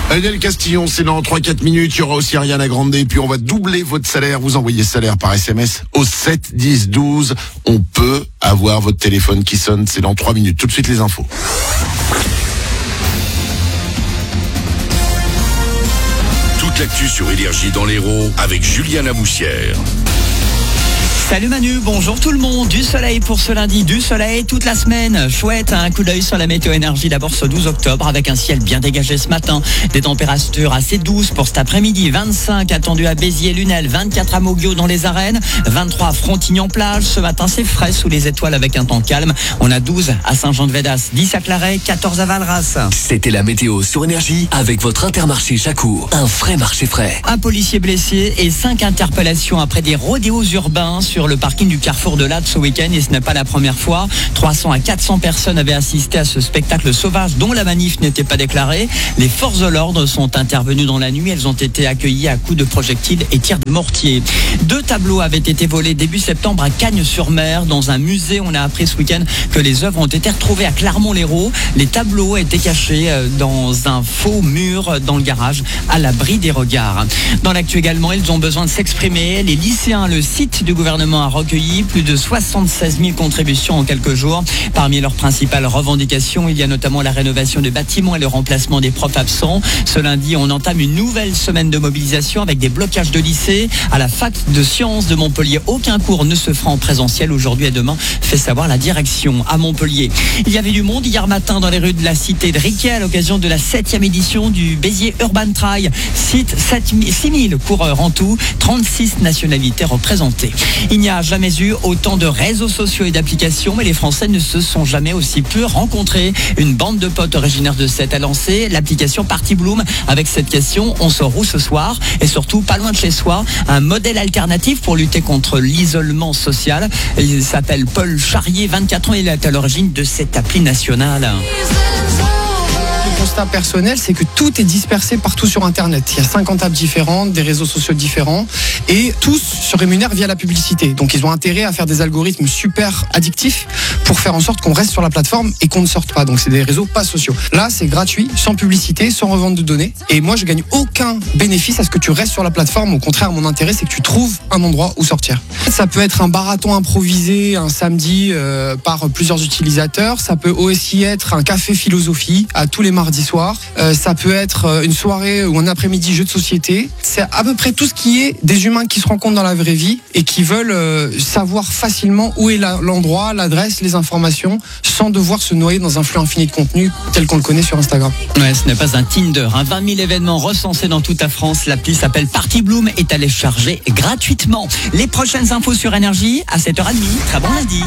Daniel Castillon, c'est dans 3-4 minutes. Il y aura aussi Ariana Grande. Et puis on va doubler votre salaire. Vous envoyez salaire par SMS au 7 10 12. On peut avoir votre téléphone qui sonne. C'est dans 3 minutes. Tout de suite les infos. Toute l'actu sur Énergie dans l'Hérault avec Julien Laboussière. Salut Manu, bonjour tout le monde. Du soleil pour ce lundi, du soleil toute la semaine. Chouette, un coup d'œil sur la météo énergie d'abord ce 12 octobre avec un ciel bien dégagé ce matin. Des températures assez douces pour cet après-midi. 25 attendu à Béziers-Lunel, 24 à Moguio dans les arènes, 23 à Frontignan-Plage. Ce matin c'est frais sous les étoiles avec un temps calme. On a 12 à Saint-Jean-de-Védas, 10 à Claret, 14 à Valras. C'était la météo sur Énergie avec votre Intermarché Chacour. Un vrai marché frais. Un policier blessé et 5 interpellations après des rodéos urbains sur le parking du Carrefour de Lade ce week-end, et ce n'est pas la première fois. 300 à 400 personnes avaient assisté à ce spectacle sauvage dont la manif n'était pas déclarée. Les forces de l'ordre sont intervenues dans la nuit. Elles ont été accueillies à coups de projectiles et tirs de mortier. 2 tableaux avaient été volés début septembre à Cagnes-sur-Mer dans un musée. On a appris ce week-end que les œuvres ont été retrouvées à Clermont-Lérault. Les tableaux étaient cachés dans un faux mur dans le garage à l'abri des regards. Dans l'actu également, ils ont besoin de s'exprimer. Les lycéens, le site du gouvernement a recueilli plus de 76 000 contributions en quelques jours. Parmi leurs principales revendications, il y a notamment la rénovation des bâtiments et le remplacement des profs absents. Ce lundi, on entame une nouvelle semaine de mobilisation avec des blocages de lycées. À la fac de sciences de Montpellier, aucun cours ne se fera en présentiel aujourd'hui et demain, fait savoir la direction à Montpellier. Il y avait du monde hier matin dans les rues de la cité de Riquet à l'occasion de la 7e édition du Béziers Urban Trail. 6 000 coureurs en tout, 36 nationalités représentées. Il n'y a jamais eu autant de réseaux sociaux et d'applications, mais les Français ne se sont jamais aussi peu rencontrés. Une bande de potes originaires de Sète a lancé l'application Party Bloom avec cette question: on sort où ce soir? Et surtout, pas loin de chez soi, un modèle alternatif pour lutter contre l'isolement social. Il s'appelle Paul Charrier, 24 ans, il est à l'origine de cette appli nationale. Le constat personnel, c'est que tout est dispersé partout sur Internet. Il y a 50 apps différentes, des réseaux sociaux différents, et tous se rémunèrent via la publicité. Donc ils ont intérêt à faire des algorithmes super addictifs pour faire en sorte qu'on reste sur la plateforme et qu'on ne sorte pas. Donc c'est des réseaux pas sociaux. Là, c'est gratuit, sans publicité, sans revente de données. Et moi, je gagne aucun bénéfice à ce que tu restes sur la plateforme. Au contraire, mon intérêt, c'est que tu trouves un endroit où sortir. Ça peut être un marathon improvisé un samedi par plusieurs utilisateurs. Ça peut aussi être un café philosophie à tous les mardis soirs. Ça peut être une soirée ou un après-midi jeu de société. C'est à peu près tout ce qui est des humains qui se rencontrent dans la vraie vie et qui veulent savoir facilement où est l'endroit, l'adresse, les informations, sans devoir se noyer dans un flux infini de contenu tel qu'on le connaît sur Instagram. Ouais, ce n'est pas un Tinder. 20 000 événements recensés dans toute la France. L'appli s'appelle Party Bloom et est téléchargée gratuitement. Les prochaines infos sur Énergie à 7h30. Très bon lundi.